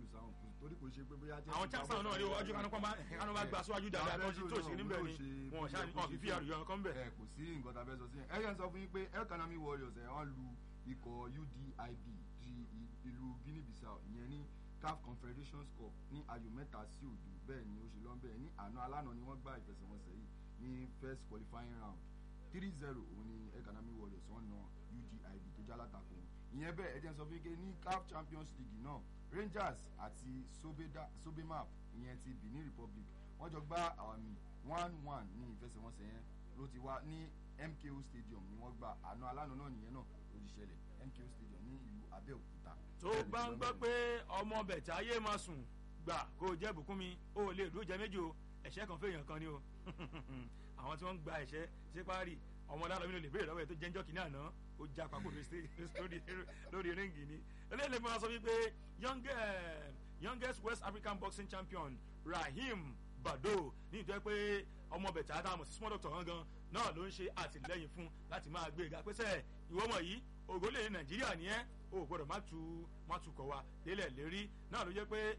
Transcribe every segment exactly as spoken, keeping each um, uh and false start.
bọ́ọ̀lù sáwọn torí kò ṣe pé bóyá jẹ́ àwọn chance náà ní iwájú kanú pọ́nmá kanú bá gba síwájú dáadáa tó ṣe tó ṣe níbẹ̀ ni wọn ṣáà ní wọn fi fíyàrú yọ ọkàn bẹ̀. ẹ kò sí nǹkan tàbí ẹsọ sí ẹ ẹ yẹn sọ fún yín pé Economy Warriors ẹ wọn lu ikọ̀ U D I B ti ìlú Guinea Bissau ìyẹn ní C A F Confederations Cup ní ayò mẹ́ta sí òdo bẹ́ẹ̀ ni ó ṣe lọ́n bẹ́ẹ̀ ní àná alánà ni wọ́n gbá ìfẹsẹ̀wọnsẹ̀ yìí ní first qualifying round three zero òun ni Economy Warriors wọ́n na U D I B tó já látakò ìyẹn bẹ́ẹ̀ ẹ jẹ́ sọ fún yín pé ní C A F Champions League náà Rangers àti Sobemap ìyẹn ti Benin Republic wọ́n jọ gbá àmì one one ní ìfẹsẹ̀wọnsẹ̀ yẹn ló ti wá ní M K O Stadium ni wọ́n gba àná alánà náà nìyẹn náà ló ti ṣẹlẹ̀ M K O Stadium ní ìlú Abẹ́òkúta. tó bá ń gbọ́ pé ọmọ bẹ̀tẹ̀ ayé máa sùn gbà kó o jẹ́ bùkún mi ó lè dúró jẹ méjì o ẹ̀ṣẹ́ kan fẹ́yàn kan ni o àwọn tí wọ́n ń gba ẹ̀ṣẹ́ ṣé parí ọmọ dáadáa mi ló lè béèrè lọ́wọ́ ẹ̀ tó jẹ́njọ́ kìíní àná ó já papò lórí ríngì ni eléyìí máa sọ wípé youngest West African boxing champion Rahim Bado ní ìtọ́ pé ọmọ bẹ̀tẹ̀ àtàwọn sí small doctor gangan náà ló ń ṣe àtìlẹ́yìn fún láti máa gbé ìgbà pẹ́sẹ́ ìwọ́mọ̀ yìí ògólè Nàìjíríà ni ẹ́ o gbọ́dọ̀ má tu má tu kọ̀ wá délẹ̀ lérí náà ló jẹ́ pé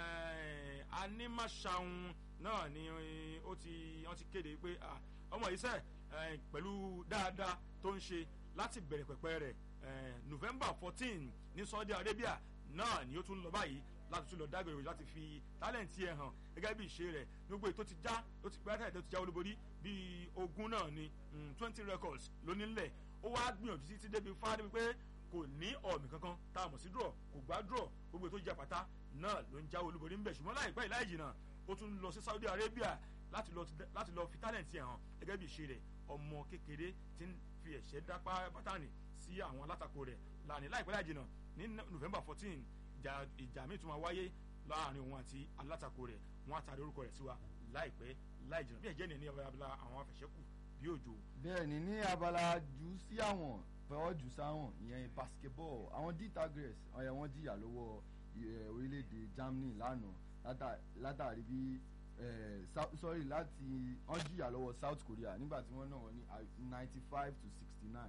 Animashaun náà ni ó ti wọ́n ti kéde pé ọmọ yìí sẹ́ pẹ̀lú dáadáa tó ń ṣe láti bẹ̀rẹ̀ pẹ̀pẹ̀ rẹ̀ November fourteen ní Saudi Arabia náà ni ó tún lọ báyìí láti tún lọ dágbére láti fi tálẹ̀ǹtì ẹ̀ hàn gẹ́gẹ́ bí ìṣe rẹ̀ gbogbo ètò ti já ó ti pẹ́ tó ti já olúborí bíi ogún náà ni twenty records lónílẹ̀ ó wá gbìyànjú títí débi fáadé wípé kò ní ọ̀mì kankan tá a mọ̀ sí draw kò gbá draw gbogbo ètò ìjà pátá náà ló ń já olúborí ń bẹ̀ ṣùgbọ́n láìpẹ́ ìláì jìnnà ó tún lọ sí Saudi Arabia láti lọ láti lọ fi tálẹ̀ǹtì ẹ̀ hàn gẹ́gẹ́ bí ìṣe rẹ̀ ọmọ kékeré tí ń fi ẹ̀ṣẹ́ dá pátánì sí àwọn alátakò rẹ̀ lánìí láìpẹ́ láì jìnnà ní November fourteen ìjà míì tún máa wáyé láàrin òun àti alátakò rẹ̀ wọ́n àtàrí orúkọ rẹ̀ sí wa láìpẹ́ láì jìnnà bí ẹ̀jẹ̀ ní ní abala àwọn afẹ̀ṣẹ́kù bí òjò. bẹ́ẹ̀ ni ní abala jù sí àwọn fẹ́ọ́ jù sáwọn ìyẹn basketball àwọn D Tigers ọ̀yẹ́ wọ́n jìyà lọ́wọ́ orílẹ̀-èdè Germany lánàá látàrí bí sorry láti wọ́n jìyà lọ́wọ́ South Korea nígbà tí wọ́n náà wọ́n ní ninety five to sixty nine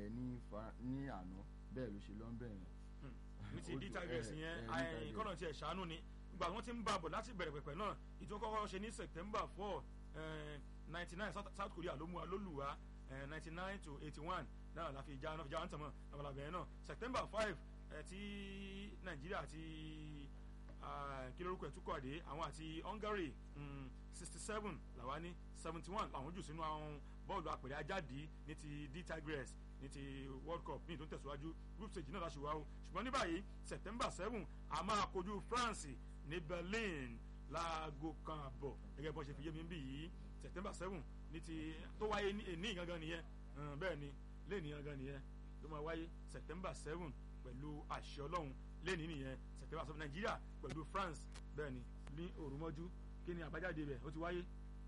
ní àná bẹ́ẹ̀ ló ṣe lọ́nbẹ̀ yẹn. ní ti D Tigers yẹn ìkọ́nà tiẹ̀ ṣàánú ni gbà wọ́n ti ń bá bọ̀ láti bẹ̀rẹ̀ pẹ̀pẹ̀ náà ìtò kọ́kọ́ ṣe ní September four ninety nine South Korea ló mú wa lólùwà ninety nine to eighty one náà la fi já náà fi já wọn tàn mọ́ labalabẹ̀ náà September five tí Nàìjíríà àti kí lórúkọ ẹ̀ tún kọ̀ dé àwọn àti Hungary sixty seven làwa ní seventy one làwọn jù sínú àwọn bọ́ọ̀lù àpèrè ajáde ní ti D Tigers ní ti World Cup ní ìtò ń tẹ̀síwájú group stage náà láṣìwá o ṣùgbọ́n ní báyìí September seven a máa kojú France ní Berlin láago kan àbọ̀ gẹ́gẹ́ bọ́n ṣe fi yé mi bí yìí September seven ní ti tó wáyé ní gangan nìyẹn bẹ́ẹ̀ ni lẹ́ẹ̀ni gangan nìyẹn tó máa wáyé September seven pẹ̀lú àṣẹ Ọlọ́run lẹ́ẹ̀ni nìyẹn September seven Nàìjíríà pẹ̀lú France bẹ́ẹ̀ ni ní òrùmọ́jú kí ni àbájáde rẹ̀ ó ti wáyé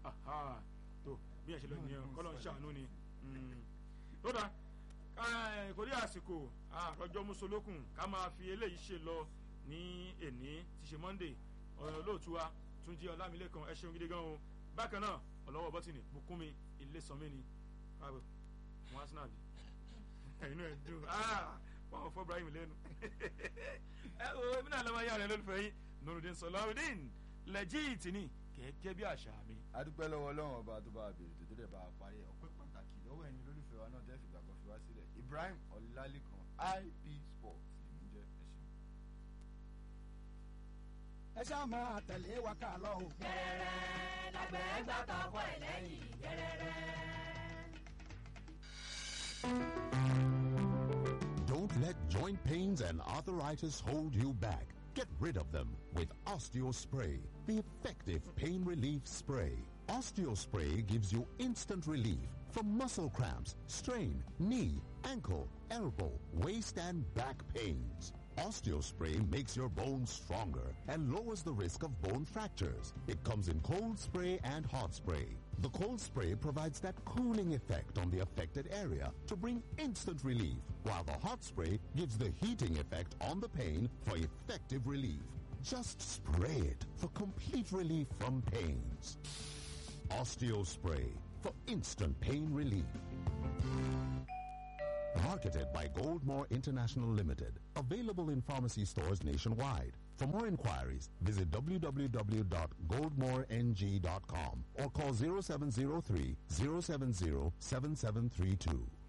tó bí ẹ̀ ṣe lọ nìyẹn kọ́lọ́ ń ṣàánú ni tó dáa kò rí àsìkò àròjọ musolókun ká máa fi eléyìí ṣe lọ ní èní tí ṣe Monday olóòtú wa Túnjí Ọlámilékan ẹ ṣeun gidi gan o bákan náà ọlọ́wọ́ bọ́tìnì Bùkúnmi Ilésànmí ni káàbọ̀ wọn Arsenal bí ẹ̀yin náà dùn wọn fọ́ Ibrahim lẹ́nu ẹ o èmi náà lọ́wọ́ yára lólùfẹ́ yín Nurudeen Sọláudeen lẹ́jìtì ni gẹ́gẹ́ bí àṣà mi. adúpẹ́ lọ́wọ́ Ọlọ́run ọba tó bá a bèrè tó dẹ̀ bá a parí ẹ̀ ọpẹ́ pàtàkì lọ́wọ́ ẹ̀yin lólùfẹ́ wa náà dẹ́ fìgbà kan fi wá sílẹ̀ Ibrahim Ọlálékan I P Sports lèmi jẹ́ ẹ ṣeun. ẹ ṣáà máa tẹ̀lé wa ká lọ o. gẹ́rẹ́rẹ́ lágbẹ̀ẹ́ gbà tọkọ ẹ̀ lẹ́yìn gẹ́rẹ́rẹ́. Don't let joint pains and arthritis hold you back. Get rid of them with OsteoSpray, the effective pain relief spray. OsteoSpray gives you instant relief from muscle cramps, strain, knee, ankle, elbow, waist and back pains. OsteoSpray makes your bones stronger and lowers the risk of bone fractures. It comes in cold spray and hot spray. The cold spray provides that cooling effect on the affected area to bring instant relief, while the hot spray gives the heating effect on the pain for effective relief. Just spray it for complete relief from pains. OsteoSpray for instant pain relief. Marketed by Goldmore International Limited. Available in pharmacy stores nationwide. For more inquiries, visit w w w dot goldmore n g dot com or call zero seven zero three, zero seven zero, seven seven three two.